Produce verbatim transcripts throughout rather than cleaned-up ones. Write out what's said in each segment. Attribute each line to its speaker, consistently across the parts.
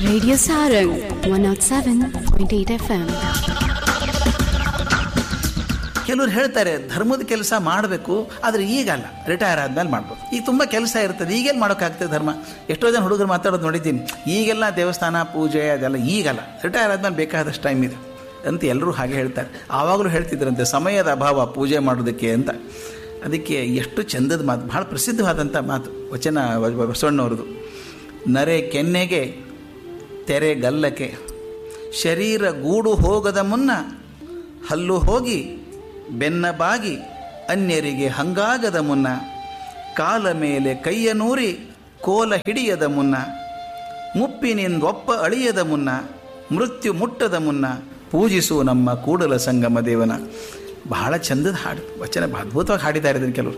Speaker 1: Radio Sarang one oh seven point eight F M.
Speaker 2: ಕೆಲವರು ಹೇಳ್ತಾರೆ ಧರ್ಮದ ಕೆಲಸ ಮಾಡಬೇಕು, ಆದರೆ ಈಗಲ್ಲ, ರಿಟೈರ್ ಆದ್ಮೇಲೆ ಮಾಡ್ಬೋದು. ಈಗ ತುಂಬ ಕೆಲಸ ಇರ್ತದೆ, ಈಗೇನು ಮಾಡೋಕ್ಕಾಗ್ತದೆ ಧರ್ಮ? ಎಷ್ಟೋ ಜನ ಹುಡುಗರು ಮಾತಾಡೋದು ನೋಡಿದ್ದೀನಿ. ಈಗೆಲ್ಲ ದೇವಸ್ಥಾನ ಪೂಜೆ ಅದೆಲ್ಲ ಈಗಲ್ಲ, ರಿಟೈರ್ ಆದ್ಮೇಲೆ ಬೇಕಾದಷ್ಟು ಟೈಮ್ ಇದೆ ಅಂತ ಎಲ್ಲರೂ ಹಾಗೆ ಹೇಳ್ತಾರೆ. ಆವಾಗಲೂ ಹೇಳ್ತಿದ್ರಂತೆ ಸಮಯದ ಅಭಾವ ಪೂಜೆ ಮಾಡೋದಕ್ಕೆ ಅಂತ. ಅದಕ್ಕೆ ಎಷ್ಟು ಚಂದದ ಮಾತು, ಭಾಳ ಪ್ರಸಿದ್ಧವಾದಂಥ ಮಾತು, ವಚನ ಬಸವಣ್ಣವ್ರದ್ದು. ನರೆ ಕೆನ್ನೆಗೆ ತೆರೆ ಗಲ್ಲಕ್ಕೆ, ಶರೀರ ಗೂಡು ಹೋಗದ ಮುನ್ನ ಹಲ್ಲು ಹೋಗಿ ಬೆನ್ನ ಬಾಗಿ ಅನ್ಯರಿಗೆ ಹಂಗಾಗದ ಮುನ್ನ, ಕಾಲ ಮೇಲೆ ಕೈಯ ನೂರಿ ಕೋಲ ಹಿಡಿಯದ ಮುನ್ನ, ಮುಪ್ಪಿನಿಂದೊಪ್ಪ ಅಳಿಯದ ಮುನ್ನ, ಮೃತ್ಯು ಮುಟ್ಟದ ಮುನ್ನ, ಪೂಜಿಸು ನಮ್ಮ ಕೂಡಲ ಸಂಗಮ ದೇವನ. ಬಹಳ ಚಂದದ ಹಾಡು, ವಚನ ಅದ್ಭುತವಾಗಿ ಹಾಡಿದ್ದಾರೆ ಇದನ್ನು ಕೆಲವರು.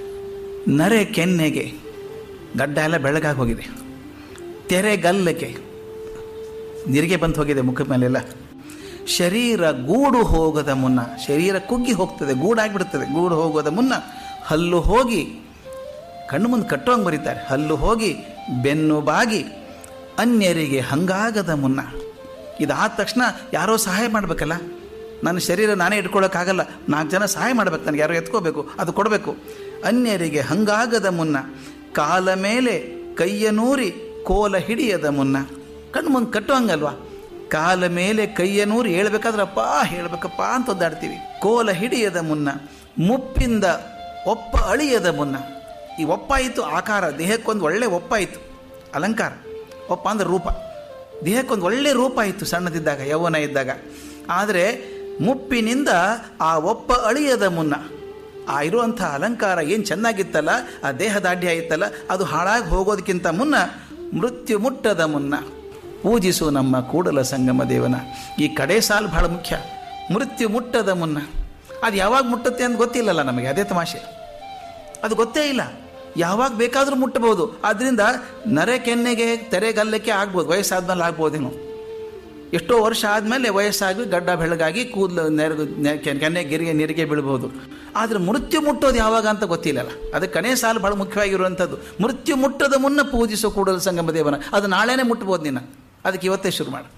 Speaker 2: ನರೆ ಕೆನ್ನೆಗೆ, ಗಡ್ಡ ಎಲ್ಲ ಬೆಳಗಾಗಿ ಹೋಗಿದೆ. ತೆರೆಗಲ್ಲಕ್ಕೆ, ನಿರಿಗೆ ಬಂದು ಹೋಗಿದೆ ಮುಖದ ಮೇಲೆಲ್ಲ. ಶರೀರ ಗೂಡು ಹೋಗದ ಮುನ್ನ, ಶರೀರ ಕುಗ್ಗಿ ಹೋಗ್ತದೆ, ಗೂಡಾಗಿಬಿಡ್ತದೆ. ಗೂಡು ಹೋಗೋದ ಮುನ್ನ ಹಲ್ಲು ಹೋಗಿ, ಕಣ್ಣು ಮುಂದೆ ಕಟ್ಟೋಂಗೆ ಬರೀತಾರೆ, ಹಲ್ಲು ಹೋಗಿ ಬೆನ್ನು ಬಾಗಿ ಅನ್ಯರಿಗೆ ಹಂಗಾಗದ ಮುನ್ನ. ಇದಾದ ತಕ್ಷಣ ಯಾರೋ ಸಹಾಯ ಮಾಡಬೇಕಲ್ಲ, ನನ್ನ ಶರೀರ ನಾನೇ ಇಟ್ಕೊಳ್ಳೋಕ್ಕಾಗಲ್ಲ, ನಾಲ್ಕು ಜನ ಸಹಾಯ ಮಾಡ್ಬೇಕು, ನನಗೆ ಯಾರೋ ಎತ್ಕೋಬೇಕು, ಅದು ಕೊಡಬೇಕು. ಅನ್ಯರಿಗೆ ಹಂಗಾಗದ ಮುನ್ನ, ಕಾಲ ಮೇಲೆ ಕೈಯ ನೂರಿ ಕೋಲ ಹಿಡಿಯದ ಮುನ್ನ. ಕಣ್ಣು ಮುಂದೆ ಕಟ್ಟುವಂಗಲ್ವಾ, ಕಾಲ ಮೇಲೆ ಕೈಯ ನೂರಿ ಹೇಳ್ಬೇಕಾದ್ರೆ ಅಪ್ಪ ಹೇಳ್ಬೇಕಪ್ಪ ಅಂತ ಒದ್ದಾಡ್ತೀವಿ. ಕೋಲ ಹಿಡಿಯದ ಮುನ್ನ, ಮುಪ್ಪಿಂದ ಒಪ್ಪ ಅಳಿಯದ ಮುನ್ನ. ಈ ಒಪ್ಪಾಯಿತು ಆಕಾರ, ದೇಹಕ್ಕೊಂದು ಒಳ್ಳೆ ಒಪ್ಪಾಯಿತು, ಅಲಂಕಾರ. ಒಪ್ಪ ಅಂದರೆ ರೂಪ, ದೇಹಕ್ಕೊಂದು ಒಳ್ಳೆ ರೂಪ ಆಯಿತು ಸಣ್ಣದಿದ್ದಾಗ, ಯೌವನ ಇದ್ದಾಗ. ಆದರೆ ಮುಪ್ಪಿನಿಂದ ಆ ಒಪ್ಪ ಅಳಿಯದ ಮುನ್ನ, ಆ ಇರುವಂಥ ಅಲಂಕಾರ ಏನು ಚೆನ್ನಾಗಿತ್ತಲ್ಲ, ಆ ದೇಹದಾಢ್ಯ ಇತ್ತಲ್ಲ, ಅದು ಹಾಳಾಗಿ ಹೋಗೋದಕ್ಕಿಂತ ಮುನ್ನ ಮೃತ್ಯು ಮುಟ್ಟದ ಮುನ್ನ ಪೂಜಿಸು ನಮ್ಮ ಕೂಡಲ ಸಂಗಮ ದೇವನ. ಈ ಕಡೆ ಸಾಲು ಬಹಳ ಮುಖ್ಯ. ಮೃತ್ಯು ಮುಟ್ಟದ ಮುನ್ನ, ಅದು ಯಾವಾಗ ಮುಟ್ಟುತ್ತೆ ಅಂತ ಗೊತ್ತಿಲ್ಲಲ್ಲ ನಮಗೆ, ಅದೇ ತಮಾಷೆ. ಅದು ಗೊತ್ತೇ ಇಲ್ಲ, ಯಾವಾಗ ಬೇಕಾದರೂ ಮುಟ್ಟಬಹುದು. ಆದ್ದರಿಂದ ನರೆ ಕೆನ್ನೆಗೆ ತೆರೆಗಲ್ಲಕ್ಕೆ ಆಗ್ಬೋದು, ವಯಸ್ಸಾದ್ಮೇಲೆ ಆಗ್ಬೋದೇನು. ಎಷ್ಟೋ ವರ್ಷ ಆದಮೇಲೆ ವಯಸ್ಸಾಗಿ ಗಡ್ಡ ಬೆಳಗಾಗಿ ಕೂದಲು ನೆರಗು ಕೆನ್ನೆ ಗಿರಿಗೆ ನೀರಿಗೆ ಬೀಳ್ಬೋದು. ಆದರೆ ಮೃತ್ಯು ಮುಟ್ಟೋದು ಯಾವಾಗ ಅಂತ ಗೊತ್ತಿಲ್ಲಲ್ಲ. ಅದಕ್ಕೆ ಕಣೆ ಸಾಲು ಭಾಳ ಮುಖ್ಯವಾಗಿರುವಂಥದ್ದು. ಮೃತ್ಯು ಮುಟ್ಟದ ಮುನ್ನ ಪೂಜಿಸೋ ಕೂಡಲ ಸಂಗಮ ದೇವನ. ಅದು ನಾಳೆನೇ ಮುಟ್ಬೋದು ನೀನು, ಅದಕ್ಕೆ ಇವತ್ತೇ ಶುರು ಮಾಡು.